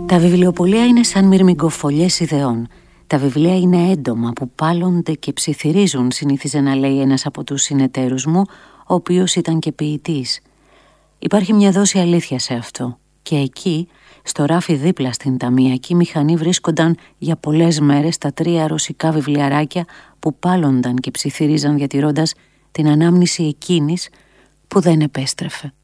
Τα βιβλιοπωλεία είναι σαν μυρμηγκοφολιές ιδεών. Τα βιβλία είναι έντομα που πάλλονται και ψιθυρίζουν, συνήθιζε να λέει ένας από τους συνεταίρους μου, ο οποίος ήταν και ποιητής. Υπάρχει μια δόση αλήθεια σε αυτό. Και εκεί, στο ράφι δίπλα στην ταμιακή μηχανή, βρίσκονταν για πολλές μέρες τα 3 ρωσικά βιβλιαράκια που πάλλονταν και ψιθυρίζαν, διατηρώντας την ανάμνηση εκείνης που δεν επέστρεφε.